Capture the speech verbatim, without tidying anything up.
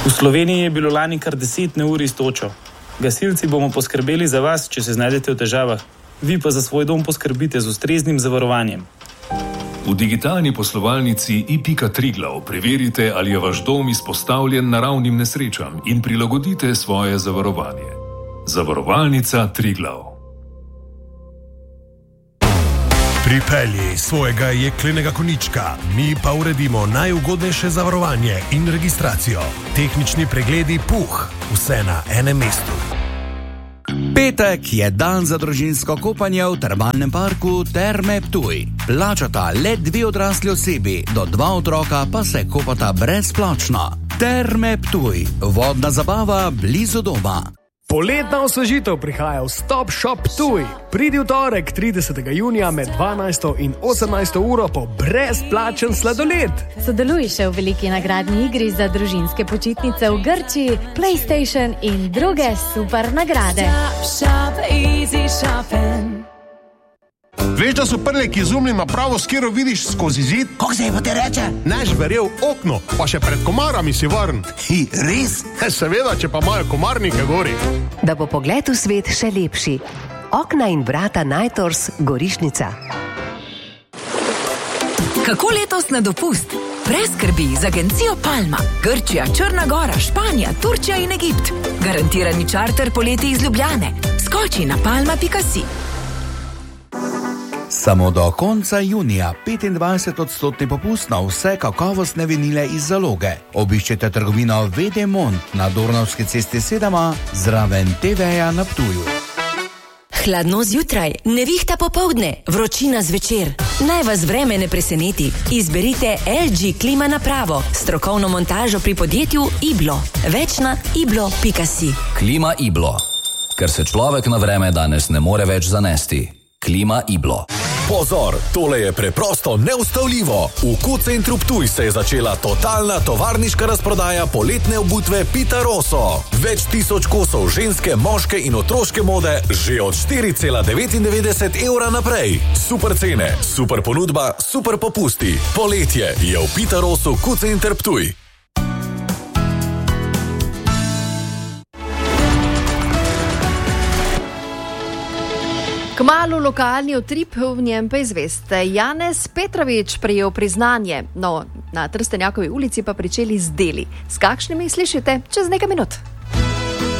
V Sloveniji je bilo lani kar deset neurij s točo. Gasilci bomo poskrbeli za vas, če se znajdete v težavah. Vi pa za svoj dom poskrbite z ustreznim zavarovanjem. V digitalni poslovalnici i pika Triglav preverite, ali je vaš dom izpostavljen naravnim nesrečam in prilagodite svoje zavarovanje. Zavarovalnica Triglav. Pripelji svojega jeklenega konička, mi pa uredimo najugodnejše zavarovanje in registracijo. Tehnični pregledi Puh, vse na enem mestu. Petek je dan za družinsko kopanje v termalnem parku Terme Ptuj. Plačata le dve odrasli osebi, do dva otroka pa se kopata brezplačno. Terme Ptuj, vodna zabava blizu doma. Poletna osvežitev prihaja v Stop Shop Ptuj. Pridi v torek tridesetega junija med dvanajsto in osemnajsto uro po brezplačen sladoled. Sodeluj še v veliki nagradni igri za družinske počitnice v Grčiji, PlayStation in druge super nagrade. Stop Shop, easy shopping. Veš, da so prleki izumili napravo, s katero vidiš skozi zid? Kako se je pa te reče? Neš verjel okno, pa še pred komarami si varn. Hi, res? Seveda, če pa imajo komarnike gori. Da bo pogled v svet še lepši. Okna in vrata Najtors Gorišnica. Kako letos na dopust? Brez skrbi z agencijo Palma. Grčija, Črna Gora, Španija, Turčija in Egipt. Garantirani čarter poleti iz Ljubljane. Skoči na palma pika si. Samo do konca junija petindvajset odstotni popust na vse kakovostne vinile iz zaloge. Obiščete trgovino V D Mont na Dornavski cesti sedem A zraven T V-ja na Ptuju. Hladno zjutraj, nevihta popovdne, vročina zvečer. Naj vas vreme ne preseneti. Izberite L G klima napravo, strokovno montažo pri podjetju Iblo. Več na iblo pika si. Klima Iblo. Ker se človek na vreme danes ne more več zanesti. Klima Iblo. Pozor, tole je preprosto neustavljivo. V Q-centru Ptuj se je začela totalna tovarniška razprodaja poletne obutve Pita Rosso. Več tisoč kosov ženske, moške in otroške mode že od štiri cela devetindevetdeset evra naprej. Super cene, super ponudba, super popusti. Poletje je v Pita Rossu Q-center Ptuj. Kmalu lokalni utrip, v njem pa izveste. Janez Petrovič prejel priznanje, no, na Trstenjakovi ulici pa pričeli z deli. S kakšnimi slišite čez nekaj minut.